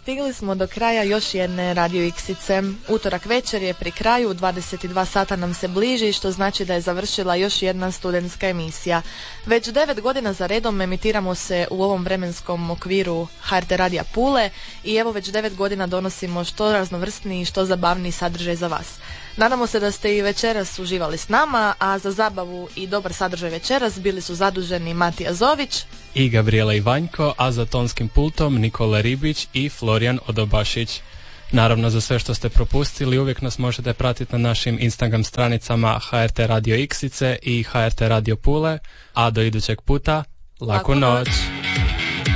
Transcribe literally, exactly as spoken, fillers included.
stigli smo do kraja još jedne Radio Iksice. Utorak večer je pri kraju, dvadeset dva sata nam se bliži, što znači da je završila još jedna studentska emisija. Već devet godina za redom emitiramo se u ovom vremenskom okviru H R T Radija Pule i evo već devet godina donosimo što raznovrsniji i što zabavniji sadržaj za vas. Nadamo se da ste i večeras uživali s nama, a za zabavu i dobar sadržaj večeras bili su zaduženi Matija Zović i Gabriela Ivanjko, a za tonskim pultom Nikola Ribić i Florijan Odobašić. Naravno, za sve što ste propustili uvijek nas možete pratiti na našim Instagram stranicama H R T Radio Iksice i H R T Radio Pule, a do idućeg puta, laku noć!